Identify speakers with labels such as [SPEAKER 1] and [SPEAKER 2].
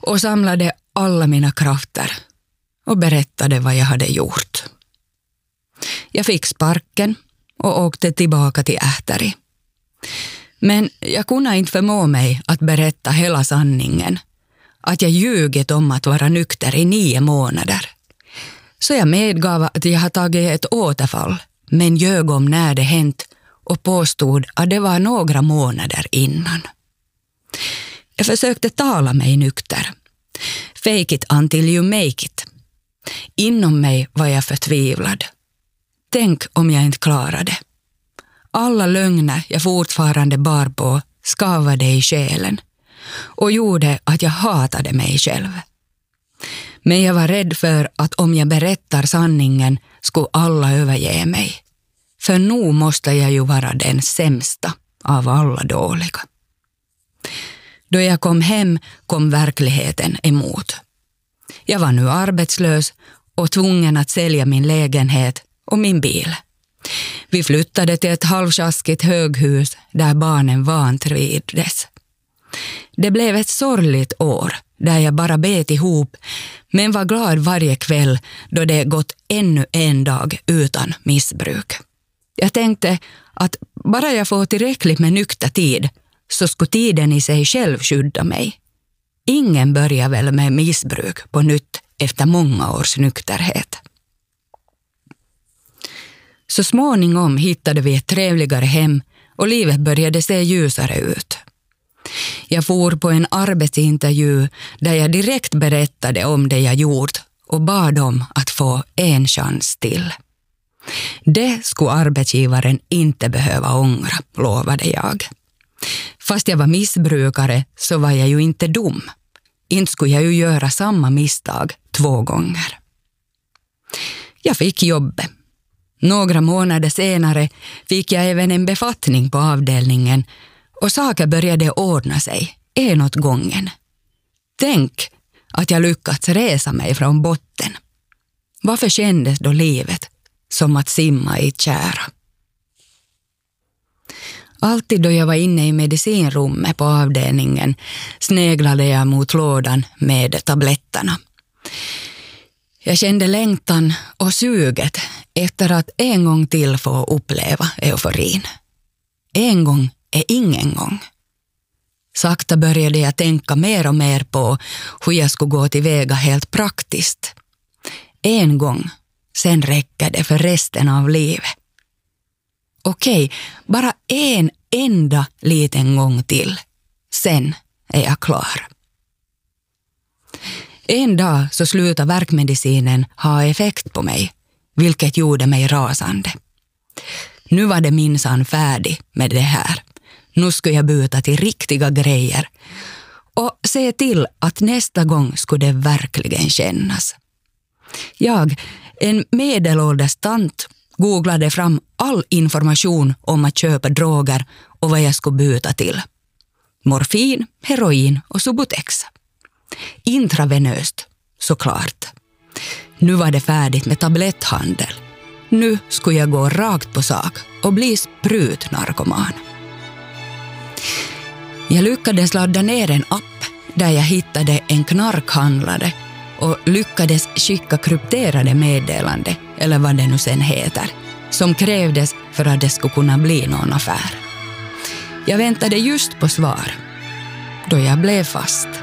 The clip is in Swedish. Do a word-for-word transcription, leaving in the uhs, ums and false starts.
[SPEAKER 1] och samlade alla mina krafter och berättade vad jag hade gjort. Jag fick sparken och åkte tillbaka till Ähteri. Men jag kunde inte förmå mig att berätta hela sanningen, att jag ljugit om att vara nykter i nio månader. Så jag medgav att jag hade tagit ett återfall, men ljög om när det hänt och påstod att det var några månader innan. Jag försökte tala mig nykter. Fake it until you make it. Inom mig var jag förtvivlad. Tänk om jag inte klarade. Alla lögner jag fortfarande bar på skavade i själen och gjorde att jag hatade mig själv. Men jag var rädd för att om jag berättar sanningen skulle alla överge mig. För nu måste jag ju vara den sämsta av alla dåliga. Då jag kom hem kom verkligheten emot. Jag var nu arbetslös och tvungen att sälja min lägenhet och min bil. Vi flyttade till ett halvsjaskigt höghus där barnen vantrivdes. Det blev ett sorgligt år där jag bara bet ihop, men var glad varje kväll då det gått ännu en dag utan missbruk. Jag tänkte att bara jag får tillräckligt med nykter tid så skulle tiden i sig själv skydda mig. Ingen börjar väl med missbruk på nytt efter många års nykterhet. Så småningom hittade vi ett trevligare hem och livet började se ljusare ut. Jag for på en arbetsintervju där jag direkt berättade om det jag gjort och bad om att få en chans till. Det skulle arbetsgivaren inte behöva ångra, lovade jag. Fast jag var missbrukare så var jag ju inte dum. Inte skulle jag ju göra samma misstag två gånger. Jag fick jobbet. Några månader senare fick jag även en befattning på avdelningen och saker började ordna sig, en åt gången. Tänk att jag lyckats resa mig från botten. Varför kändes då livet som att simma i tjära? Alltid då jag var inne i medicinrummet på avdelningen sneglade jag mot lådan med tabletterna. Jag kände längtan och suget efter att en gång till få uppleva euforin. En gång är ingen gång. Sakta började jag tänka mer och mer på hur jag skulle gå tillväga helt praktiskt. En gång, sen räcker det för resten av livet. Okej, bara en enda liten gång till. Sen är jag klar. En dag så slutade värkmedicinen ha effekt på mig, vilket gjorde mig rasande. Nu var det minsann färdig med det här. Nu skulle jag byta till riktiga grejer och se till att nästa gång skulle det verkligen kännas. Jag, en medelålders tant, googlade fram all information om att köpa droger och vad jag skulle byta till. Morfin, heroin och Subutex. Intravenöst, såklart. Nu var det färdigt med tabletthandel. Nu skulle jag gå rakt på sak och bli sprutnarkoman. Jag lyckades ladda ner en app där jag hittade en knarkhandlare och lyckades skicka krypterade meddelande, eller vad det nu sen heter, som krävdes för att det skulle kunna bli någon affär. Jag väntade just på svar, då jag blev fast.